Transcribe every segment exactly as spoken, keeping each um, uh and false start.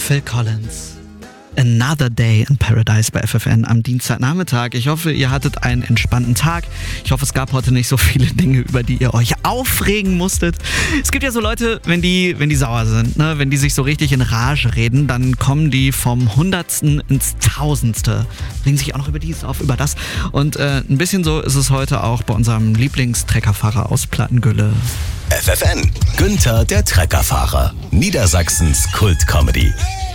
Phil Collins. Another Day in Paradise bei F F N am Dienstagnachmittag. Ich hoffe, ihr hattet einen entspannten Tag. Ich hoffe, es gab heute nicht so viele Dinge, über die ihr euch aufregen musstet. Es gibt ja so Leute, wenn die, wenn die sauer sind, ne? Wenn die sich so richtig in Rage reden, dann kommen die vom Hundertsten ins Tausendste. Regen sich auch noch über dies auf, über das. Und äh, ein bisschen so ist es heute auch bei unserem Lieblingstreckerfahrer aus Plattengülle. F F N, Günther der Treckerfahrer. Niedersachsens Kult-Comedy.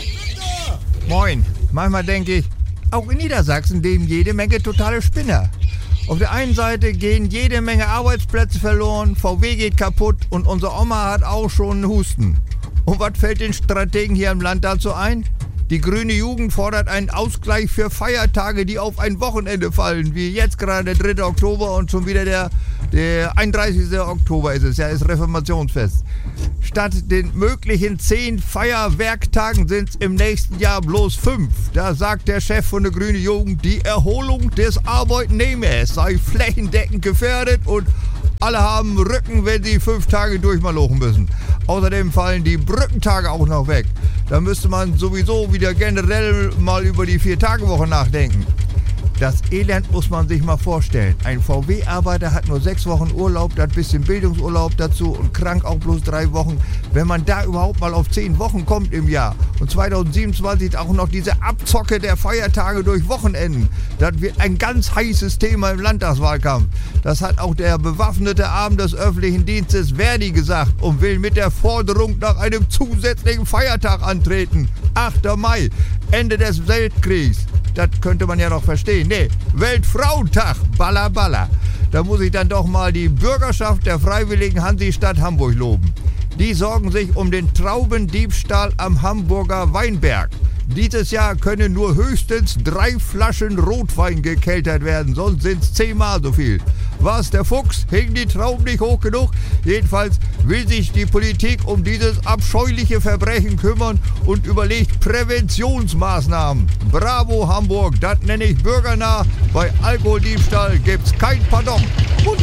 Moin. Manchmal denke ich, auch in Niedersachsen leben jede Menge totale Spinner. Auf der einen Seite gehen jede Menge Arbeitsplätze verloren, V W geht kaputt und unsere Oma hat auch schon einen Husten. Und was fällt den Strategen hier im Land dazu ein? Die grüne Jugend fordert einen Ausgleich für Feiertage, die auf ein Wochenende fallen, wie jetzt gerade der dritte Oktober und schon wieder der, der einunddreißigste Oktober ist es, ja, ist Reformationsfest. Statt den möglichen zehn Feierwerktagen sind es im nächsten Jahr bloß fünf. Da sagt der Chef von der grünen Jugend, die Erholung des Arbeitnehmers sei flächendeckend gefährdet und alle haben Rücken, wenn sie fünf Tage durchmalochen müssen. Außerdem fallen die Brückentage auch noch weg. Da müsste man sowieso wieder generell mal über die Vier-Tage-Woche nachdenken. Das Elend muss man sich mal vorstellen. Ein V W-Arbeiter hat nur sechs Wochen Urlaub, da hat ein bisschen Bildungsurlaub dazu und krank auch bloß drei Wochen. Wenn man da überhaupt mal auf zehn Wochen kommt im Jahr und zweitausendsiebenundzwanzig auch noch diese Abzocke der Feiertage durch Wochenenden, das wird ein ganz heißes Thema im Landtagswahlkampf. Das hat auch der bewaffnete Arm des öffentlichen Dienstes Verdi gesagt und will mit der Forderung nach einem zusätzlichen Feiertag antreten. achter Mai, Ende des Weltkriegs. Das könnte man ja noch verstehen. Nee, Weltfrauentag, balla balla. Da muss ich dann doch mal die Bürgerschaft der Freiwilligen Hansestadt Hamburg loben. Die sorgen sich um den Traubendiebstahl am Hamburger Weinberg. Dieses Jahr können nur höchstens drei Flaschen Rotwein gekeltert werden, sonst sind es zehnmal so viel. Was, der Fuchs? Hingen die Trauben nicht hoch genug? Jedenfalls will sich die Politik um dieses abscheuliche Verbrechen kümmern und überlegt Präventionsmaßnahmen. Bravo Hamburg, das nenne ich bürgernah. Bei Alkoholdiebstahl gibt's kein Pardon.